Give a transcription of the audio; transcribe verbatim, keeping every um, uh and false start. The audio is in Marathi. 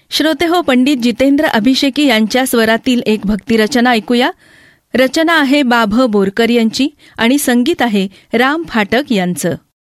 श्रोते हो, पंडित जितेंद्र अभिषेकी यांच्या स्वरातील एक भक्तिरचना ऐकूया. रचना आहे बाभ बोरकर यांची आणि संगीत आहे राम फाटक यांचं.